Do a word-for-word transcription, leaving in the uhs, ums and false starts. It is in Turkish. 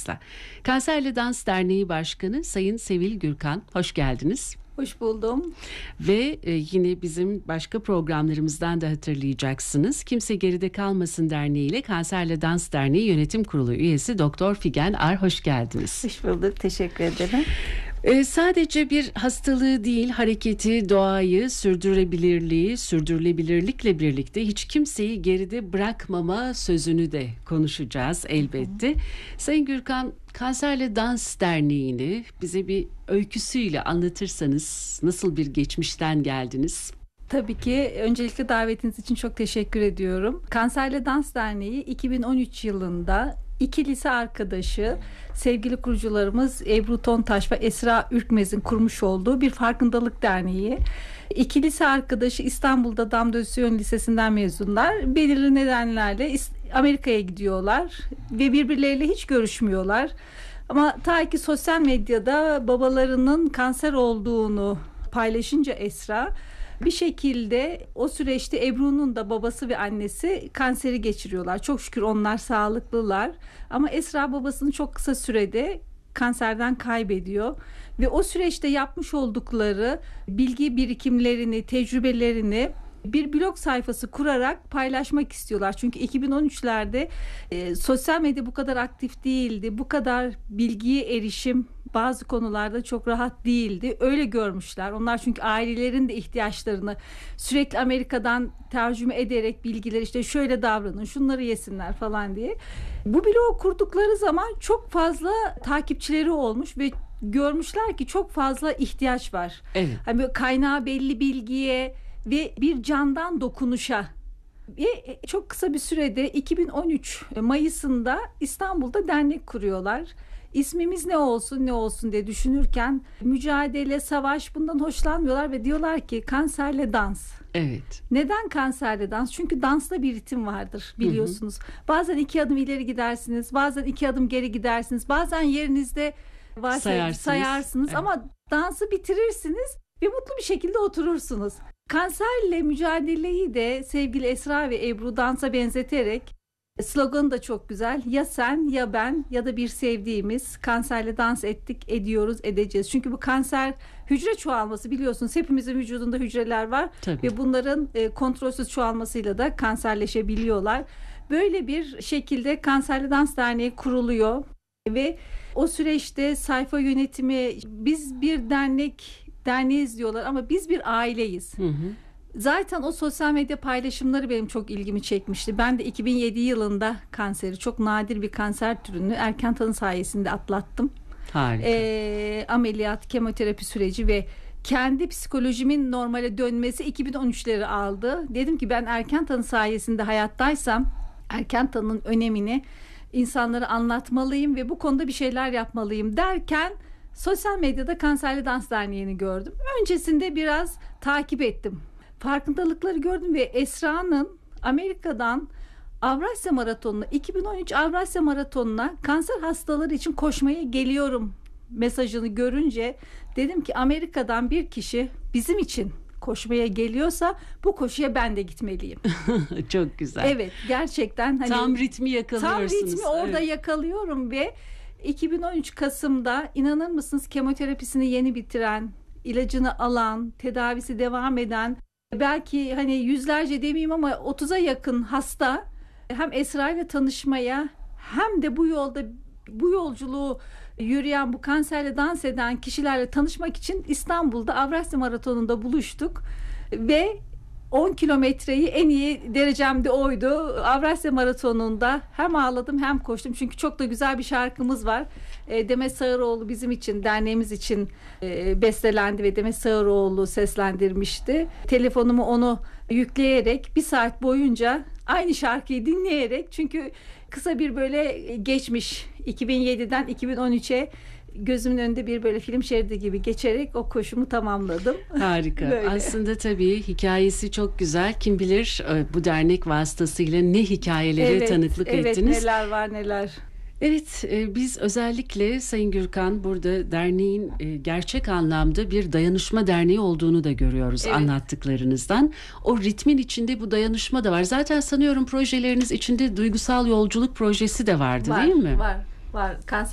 stüdyomuzda. Kanserle Dans Derneği Başkanı Sayın Sevil Gürkan, hoş geldiniz. Hoş buldum. Ve e, yine bizim başka programlarımızdan da hatırlayacaksınız. Kimse Geride Kalmasın Derneği ile Kanserle Dans Derneği Yönetim Kurulu üyesi Doktor Figen Ar, hoş geldiniz. Hoş bulduk, teşekkür ederim. Ee, sadece bir hastalığı değil, hareketi, doğayı, sürdürülebilirliği, sürdürülebilirlikle birlikte hiç kimseyi geride bırakmama sözünü de konuşacağız elbette. Hı. Sayın Gürkan, Kanserle Dans Derneği'ni bize bir öyküsüyle anlatırsanız, nasıl bir geçmişten geldiniz? Tabii ki. Öncelikle davetiniz için çok teşekkür ediyorum. Kanserle Dans Derneği iki bin on üç yılında iki lise arkadaşı, sevgili kurucularımız Ebru Tontaş ve Esra Ürkmez'in kurmuş olduğu bir farkındalık derneği. İki lise arkadaşı İstanbul'da Damdösiyon Lisesi'nden mezunlar. Belirli nedenlerle Amerika'ya gidiyorlar ve birbirleriyle hiç görüşmüyorlar. Ama ta ki sosyal medyada babalarının kanser olduğunu paylaşınca Esra, bir şekilde o süreçte Ebru'nun da babası ve annesi kanseri geçiriyorlar. Çok şükür onlar sağlıklılar. Ama Esra babasını çok kısa sürede kanserden kaybediyor. Ve o süreçte yapmış oldukları bilgi birikimlerini, tecrübelerini bir blog sayfası kurarak paylaşmak istiyorlar. Çünkü iki bin on üçlerde e, sosyal medya bu kadar aktif değildi. Bu kadar bilgiye erişim bazı konularda çok rahat değildi. Öyle görmüşler. Onlar çünkü ailelerin de ihtiyaçlarını sürekli Amerika'dan tercüme ederek bilgiler, işte şöyle davranın, şunları yesinler falan diye. Bu blogu kurdukları zaman çok fazla takipçileri olmuş ve görmüşler ki çok fazla ihtiyaç var. Evet. Hani böyle kaynağı belli bilgiye ve bir candan dokunuşa. Ve çok kısa bir sürede iki bin on üç Mayıs'ında İstanbul'da dernek kuruyorlar. İsmimiz ne olsun ne olsun diye düşünürken mücadele, savaş bundan hoşlanmıyorlar ve diyorlar ki kanserle dans. Evet. Neden kanserle dans? Çünkü dansta bir ritim vardır biliyorsunuz. Hı hı. Bazen iki adım ileri gidersiniz, bazen iki adım geri gidersiniz, bazen yerinizde varsa sayarsınız, sayarsınız. Evet. Ama dansı bitirirsiniz ve mutlu bir şekilde oturursunuz. Kanserle mücadeleyi de sevgili Esra ve Ebru dansa benzeterek, sloganı da çok güzel. Ya sen ya ben ya da bir sevdiğimiz kanserle dans ettik, ediyoruz, edeceğiz. Çünkü bu kanser hücre çoğalması, biliyorsunuz hepimizin vücudunda hücreler var. Tabii. Ve bunların e, kontrolsüz çoğalmasıyla da kanserleşebiliyorlar. Böyle bir şekilde Kanserle Dans Derneği kuruluyor ve o süreçte sayfa yönetimi, biz bir dernek derneğiz diyorlar ama biz bir aileyiz. Hı hı. Zaten o sosyal medya paylaşımları benim çok ilgimi çekmişti. Ben de iki bin yedi yılında kanseri, çok nadir bir kanser türünü erken tanı sayesinde atlattım. Harika. Ee, ameliyat, kemoterapi süreci ve kendi psikolojimin normale dönmesi iki bin on üçleri aldı. Dedim ki ben erken tanı sayesinde hayattaysam erken tanının önemini insanlara anlatmalıyım ve bu konuda bir şeyler yapmalıyım derken sosyal medyada Kanserle Dans Derneği'ni gördüm. Öncesinde biraz takip ettim. Farkındalıkları gördüm ve Esra'nın Amerika'dan Avrasya Maratonu'na, iki bin on üç Avrasya Maratonu'na kanser hastaları için koşmaya geliyorum mesajını görünce dedim ki Amerika'dan bir kişi bizim için koşmaya geliyorsa bu koşuya ben de gitmeliyim. Çok güzel. Evet, gerçekten hani tam ritmi yakalıyorsunuz. Tam ritmi orada evet. yakalıyorum ve iki bin on üç Kasım'da inanır mısınız kemoterapisini yeni bitiren, ilacını alan, tedavisi devam eden, belki hani yüzlerce demeyeyim ama otuza yakın hasta hem Esra ile tanışmaya hem de bu yolda bu yolculuğu yürüyen, bu kanserle dans eden kişilerle tanışmak için İstanbul'da Avrasya Maratonu'nda buluştuk ve on kilometreyi en iyi derecemde oydu. Avrasya Maratonu'nda hem ağladım hem koştum. Çünkü çok da güzel bir şarkımız var. E, Demet Sağıroğlu bizim için, derneğimiz için e, bestelendi ve Demet Sağıroğlu seslendirmişti. Telefonumu onu yükleyerek bir saat boyunca aynı şarkıyı dinleyerek, çünkü kısa bir böyle geçmiş iki bin yediden iki bin on üçe gözümün önünde bir böyle film şeridi gibi geçerek o koşumu tamamladım. Harika. Böyle. Aslında tabii hikayesi çok güzel. Kim bilir bu dernek vasıtasıyla ne hikayelere evet, tanıklık evet, ettiniz. Evet, neler var neler. Evet, biz özellikle Sayın Gürkan burada derneğin gerçek anlamda bir dayanışma derneği olduğunu da görüyoruz, evet, anlattıklarınızdan. O ritmin içinde bu dayanışma da var. Zaten sanıyorum projeleriniz içinde duygusal yolculuk projesi de vardı, var, değil mi? Var, var. Kanser